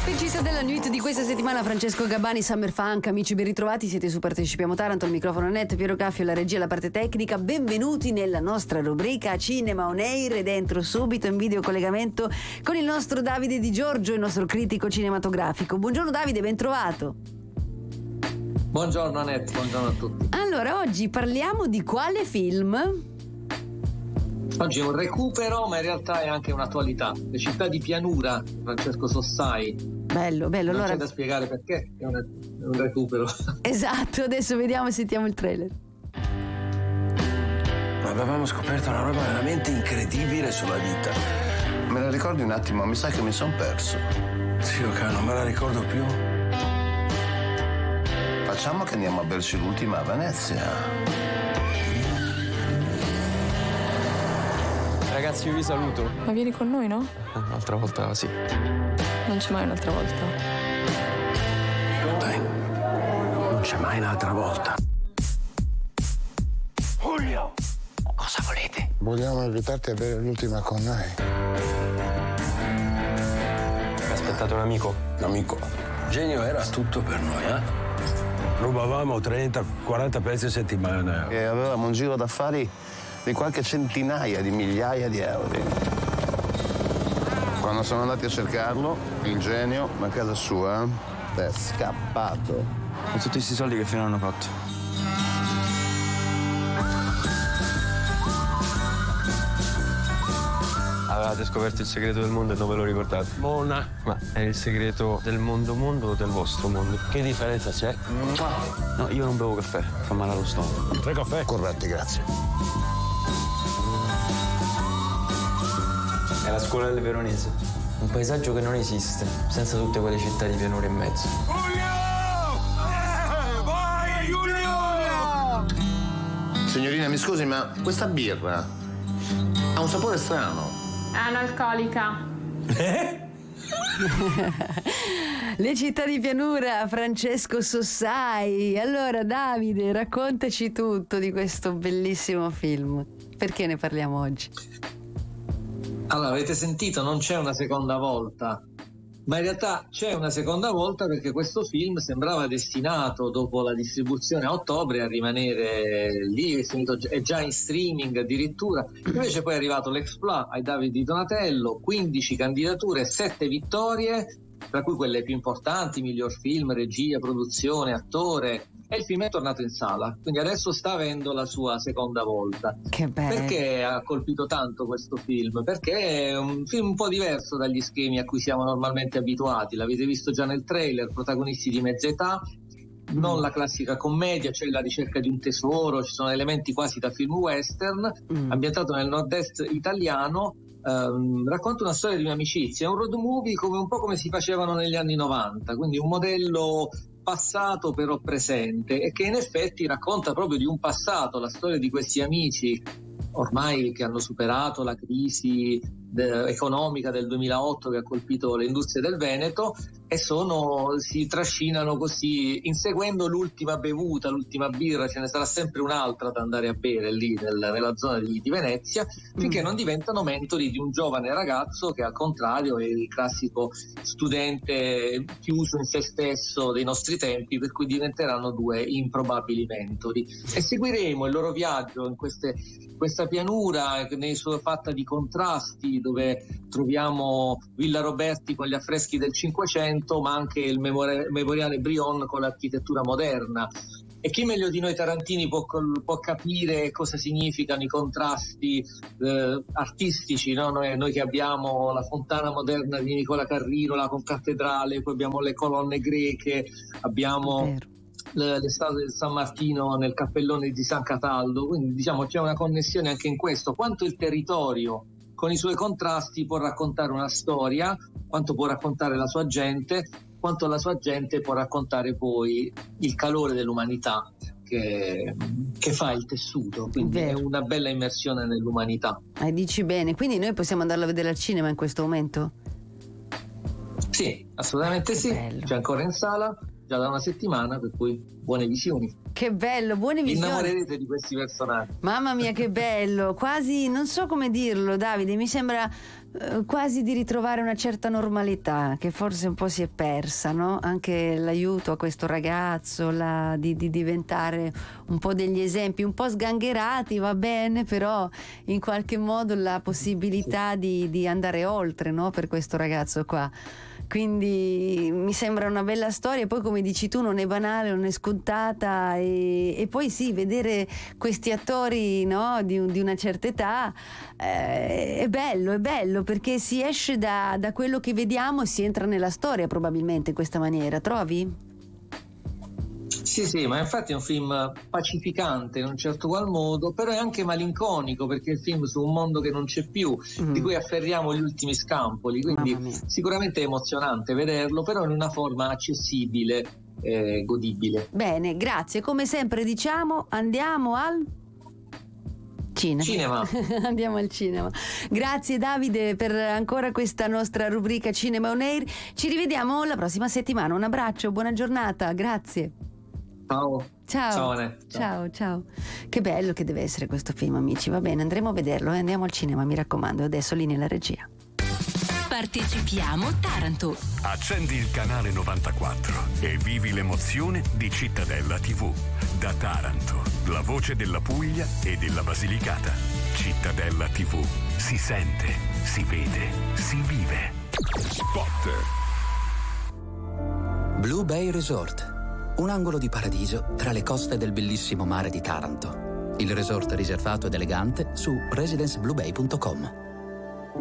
Regista della Nuit di questa settimana Francesco Gabbani, Summer Funk. Amici, ben ritrovati, siete su Partecipiamo Taranto, il microfono net, Piero Caffio, la regia, la parte tecnica. Benvenuti nella nostra rubrica Cinema On Air e dentro subito in video collegamento con il nostro Davide Di Giorgio, il nostro critico cinematografico. Buongiorno Davide, ben trovato. Buongiorno Annette, buongiorno a tutti. Allora, oggi parliamo di quale film? Oggi è un recupero, ma in realtà è anche un'attualità. Le città di pianura, Francesco Sossai. Bello, Non allora c'è da spiegare perché, è un recupero. Esatto, adesso vediamo e sentiamo il trailer. Avevamo scoperto una roba veramente incredibile sulla vita. Me la ricordi un attimo? Mi sa che mi son perso. Zio caro, non me la ricordo più. Facciamo che andiamo a berci l'ultima a Venezia. Ragazzi, io vi saluto. Ma vieni con noi, no? Un'altra volta sì. Non c'è mai un'altra volta. Dai, non c'è mai un'altra volta. Julio, cosa volete? Vogliamo invitarti a bere l'ultima con noi. Aspettate un amico. Amico, Genio era tutto per noi, eh? Rubavamo 30-40 pezzi a settimana. E avevamo un giro d'affari di qualche centinaia di migliaia di euro. Quando sono andati a cercarlo, il genio, a casa sua, è scappato. Con tutti questi soldi che fine hanno fatto? Avevate scoperto il segreto del mondo e non ve lo ricordate? Mona. Ma è il segreto del mondo o del vostro mondo? Che differenza c'è? No, io non bevo caffè, fa male allo stomaco. 3 caffè? Corretti, grazie. È la scuola delle Veronesi. Un paesaggio che non esiste, senza tutte quelle città di pianura in mezzo. Vai, Giulio! Signorina, mi scusi, ma questa birra ha un sapore strano. È analcolica. Le città di pianura, Francesco Sossai. Allora Davide, raccontaci tutto di questo bellissimo film. Perché ne parliamo oggi? Allora, avete sentito, non c'è una seconda volta, ma in realtà c'è una seconda volta perché questo film sembrava destinato, dopo la distribuzione a ottobre, a rimanere lì, è già in streaming addirittura. Invece poi è arrivato l'Exploit ai David di Donatello, 15 candidature, 7 vittorie, tra cui quelle più importanti: miglior film, regia, produzione, attore. E il film è tornato in sala, quindi adesso sta avendo la sua seconda volta. Che bello. Perché ha colpito tanto questo film? Perché è un film un po' diverso dagli schemi a cui siamo normalmente abituati. L'avete visto già nel trailer: protagonisti di mezza età, non la classica commedia, c'è la ricerca di un tesoro, ci sono elementi quasi da film western, ambientato nel nord-est italiano. Racconta una storia di un'amicizia, è un road movie un po' come si facevano negli anni 90, quindi un modello passato però presente, e che in effetti racconta proprio di un passato, la storia di questi amici ormai che hanno superato la crisi economica del 2008 che ha colpito le industrie del Veneto, e si trascinano così, inseguendo l'ultima bevuta, l'ultima birra. Ce ne sarà sempre un'altra da andare a bere lì nella zona di Venezia, finché non diventano mentori di un giovane ragazzo che, al contrario, è il classico studente chiuso in se stesso dei nostri tempi, per cui diventeranno 2 improbabili mentori. E seguiremo il loro viaggio in questa pianura fatta di contrasti, dove troviamo Villa Roberti con gli affreschi del Cinquecento, ma anche il memoriale Brion con l'architettura moderna. E chi meglio di noi tarantini può capire cosa significano i contrasti artistici, no? Noi che abbiamo la fontana moderna di Nicola Carrino, la concattedrale, poi abbiamo le colonne greche, abbiamo le statue del San Martino nel cappellone di San Cataldo, quindi diciamo c'è una connessione anche in questo. Quanto il territorio con i suoi contrasti può raccontare una storia, quanto può raccontare la sua gente, quanto la sua gente può raccontare poi il calore dell'umanità che fa il tessuto, quindi è una bella immersione nell'umanità. Dici bene, quindi noi possiamo andarlo a vedere al cinema in questo momento? Sì, assolutamente sì, bello. C'è ancora in sala già da una settimana, per cui buone visioni. Che bello, buone visioni. Innamorerete di questi personaggi. Mamma mia, che bello, quasi non so come dirlo, Davide, mi sembra quasi di ritrovare una certa normalità che forse un po' si è persa, no? Anche l'aiuto a questo ragazzo, di diventare un po' degli esempi un po' sgangherati, va bene, però in qualche modo la possibilità di andare oltre, no? Per questo ragazzo qua. Quindi mi sembra una bella storia, poi come dici tu non è banale, non è scontata, e poi sì, vedere questi attori, no, di una certa età è bello perché si esce da quello che vediamo e si entra nella storia probabilmente in questa maniera, trovi? Sì, ma infatti è un film pacificante in un certo qual modo, però è anche malinconico perché è il film su un mondo che non c'è più, di cui afferriamo gli ultimi scampoli, quindi sicuramente è emozionante vederlo, però in una forma accessibile, godibile. Bene, grazie. Come sempre diciamo, andiamo al cinema. Andiamo al cinema. Grazie Davide per ancora questa nostra rubrica Cinema On Air. Ci rivediamo la prossima settimana. Un abbraccio, buona giornata, grazie. Ciao. Che bello che deve essere questo film, amici. Va bene, andremo a vederlo e andiamo al cinema, mi raccomando. Adesso linea alla regia. Partecipiamo Taranto. Accendi il canale 94 e vivi l'emozione di Cittadella TV. Da Taranto, la voce della Puglia e della Basilicata. Cittadella TV. Si sente, si vede, si vive. Spot. Blue Bay Resort. Un angolo di paradiso tra le coste del bellissimo mare di Taranto. Il resort riservato ed elegante su residencebluebay.com.